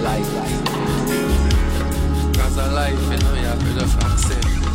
Cause of life, you know, you have to just accept.